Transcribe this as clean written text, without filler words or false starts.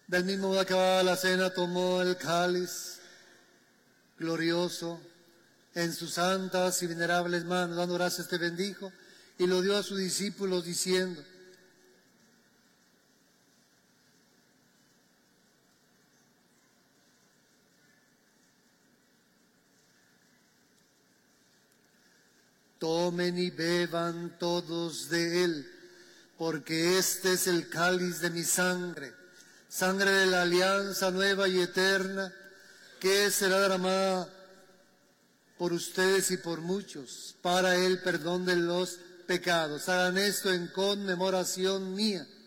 Del mismo modo, acabada la cena, tomó el cáliz glorioso en sus santas y venerables manos, dando gracias, te bendijo y lo dio a sus discípulos diciendo: tomen y beban todos de él, porque este es el cáliz de mi sangre, sangre de la alianza nueva y eterna, que será derramada por ustedes y por muchos, para el perdón de los pecados. Hagan esto en conmemoración mía.